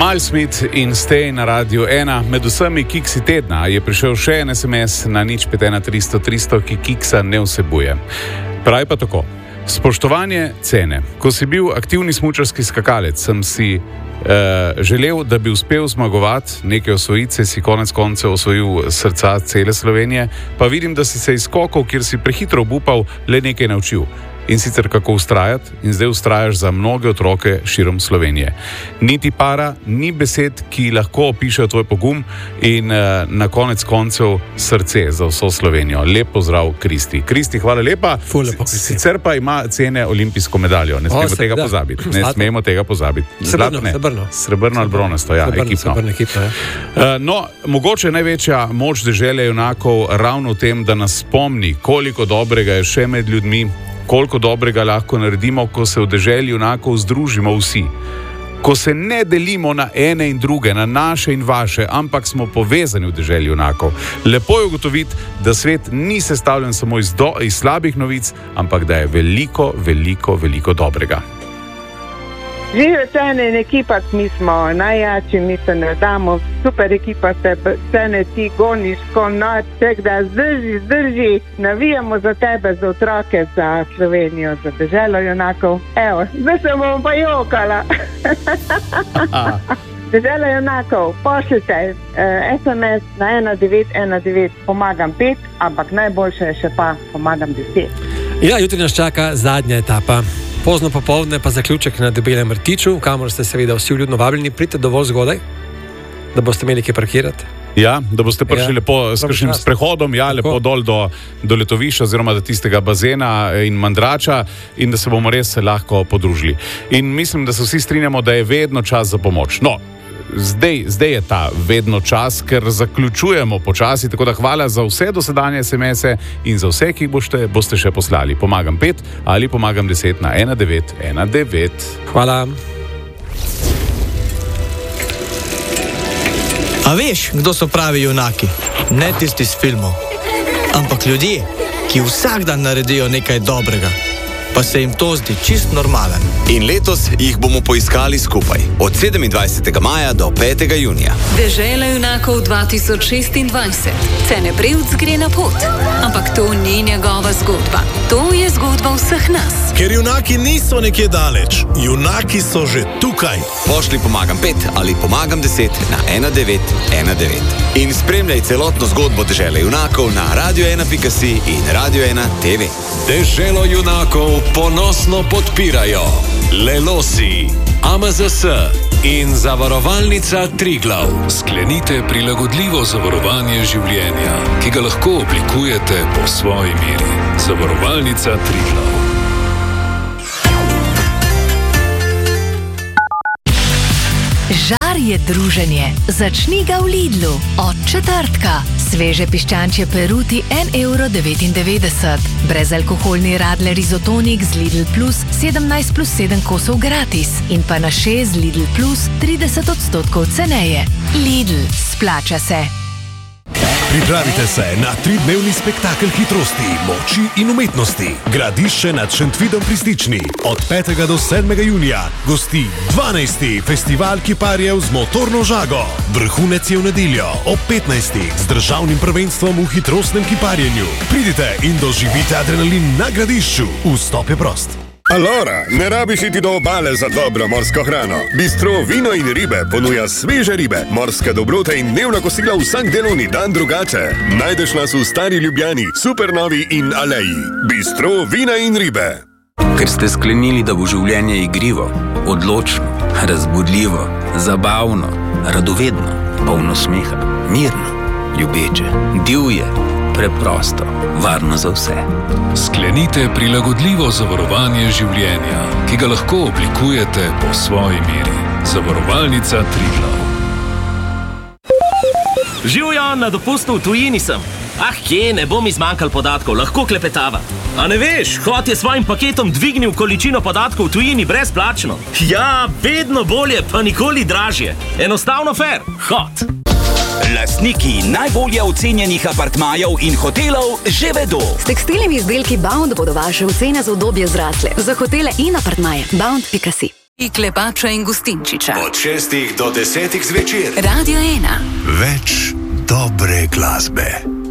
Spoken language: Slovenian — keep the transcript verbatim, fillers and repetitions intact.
Miles Smith in Stay na Radiu ena. Med vsemi kiksi tedna je prišel še en es em es na nič pet ena tristo tristo, ki kiksa ne vsebuje. Pravi pa tako. Spoštovanje cene. Ko si bil aktivni smučarski skakalec, sem si uh, želel, da bi uspel zmagovati neke osvojice, si konec koncev osvojil srca cele Slovenije, pa vidim, da si se iz skokov, kjer si prehitro obupal, le nekaj naučil. In sicer kako ustrajati, in zdaj ustrajaš za mnoge otroke širom Slovenije. Niti para, ni besed, ki lahko opišejo tvoj pogum in uh, na konec koncev srce za vso Slovenijo. Lep pozdrav, Kristi. Kristi, hvala lepa. Lepo, sicer pa ima cene olimpijsko medaljo. Ne smemo o, tega da. pozabiti. Ne Zlatno. smemo tega pozabiti. Srebrno, srebrno. Srebrno ali bronasto, ja, srebrno, ekipno. Srebrno ekipno, ja. uh, no, mogoče največja moč dežele junakov ravno v tem, da nas spomni, koliko dobrega je še med ljudmi, koliko dobrega lahko naredimo, ko se v deželi junakov združimo vsi. Ko se ne delimo na ene in druge, na naše in vaše, ampak smo povezani v deželi junakov. Lepo je ugotoviti, da svet ni sestavljen samo iz, do, iz slabih novic, ampak da je veliko, veliko, veliko dobrega. Živijo Cene in ekipa, mi smo najjači, mi se ne damo, super ekipa se, Cene, ti goniš ko noč, tek da zdrži, zdrži, navijamo za tebe, za otroke, za Slovenijo, za deželo junakov. Evo, zdaj se bomo pa jokala. Deželo junakov, pošljite eh, es em es na ena devet ena devet, pomagam pet, ampak najboljše je še pa pomagam deset. Ja, jutri nas čaka zadnja etapa. Pozno popoldne pa zaključek na Debelem rtiču, kamor ste seveda vsi vljudno vabljeni, pridite dovolj zgodaj, da boste imeli kje parkirati. Ja, da boste prišli ja, lepo s kakšnim sprehodom, ja, lepo dol do, do letovišča oziroma do tistega bazena in mandrača in da se bomo res lahko podružili. In mislim, da se vsi strinjamo, da je vedno čas za pomoč. No, zdaj, zdaj je ta vedno čas, ker zaključujemo počasi, tako da hvala za vse dosedanje es em ese in za vse, ki boste, boste še poslali. Pomagam pet ali pomagam deset na ena devet ena devet. Hvala. A veš, kdo so pravi junaki? Ne tisti iz filmov, ampak ljudje, ki vsak dan naredijo nekaj dobrega, pa se jim to zdi čist normalen. In letos jih bomo poiskali skupaj, od sedemindvajsetega maja do petega junija. Dežela junakov dva tisoč šestindvajset. Cene Brevc gre na pot. Ampak to ni njegova zgodba. To je zgodba vseh nas. Ker junaki niso nekje daleč, junaki so že tukaj. Pošli pomagam pet ali pomagam deset na ena devet ena devet. In spremljaj celotno zgodbo Dežele junakov na radio ena pika si in radio ena te ve. Deželo junakov ponosno podpirajo Lelosi, A M Z S in Zavarovalnica Triglav. Sklenite prilagodljivo zavarovanje življenja, ki ga lahko oblikujete po svoji meri. Zavarovalnica Triglav. Žar je druženje. Začni ga v Lidlu. Od četrtka. Sveže piščančje peruti en evro devetindevetdeset. Brezalkoholni radler izotonik z Lidl Plus sedemnajst plus sedem kosov gratis. In pa na šest Lidl Plus trideset odstotkov ceneje. Lidl. Splača se. Pripravite se na tridnevni spektakel hitrosti, moči in umetnosti. Gradišče nad Šentvidom pri Stični. Od petega do sedmega junija gosti dvanajsti festival kiparjev z motorno žago. Vrhunec je v nedeljo ob petnajstih z državnim prvenstvom v hitrostnem kiparjenju. Pridite in doživite adrenalin na Gradišču. Vstop je prost. Alora, ne rabiš iti do obale za dobro morsko hrano. Bistro Vino in ribe ponuja sveže ribe, morske dobrote in dnevna kosila vsak delovni dan drugače. Najdeš nas v Stari Ljubljani, Supernovi in Aleji. Bistro Vina in ribe. Ker ste sklenili, da bo življenje igrivo, odločno, razbudljivo, zabavno, radovedno, polno smeha, mirno, ljubeče, divje, preprosto, varno za vse. Sklenite prilagodljivo zavarovanje življenja, ki ga lahko oblikujete po svoji meri. Zavarovalnica Triglav. Živjo, na dopustu v tujini sem. Ah, kje, ne bom izmanjkal podatkov, lahko klepetava. A ne veš, Hot je svojim paketom dvignil količino podatkov v tujini brezplačno. Ja, vedno bolje, pa nikoli dražje. Enostavno fair. Hot. Lastniki najbolje ocenjenih apartmajev in hotelov že vedo. S tekstilnimi izdelki Bound bodo vaše ocene za udobje zrasle. Za hotele in apartmaje. Bound pika si. Klepača in Gustinčiča. Od šestih do desetih zvečer. Radio ena. Več dobre glasbe.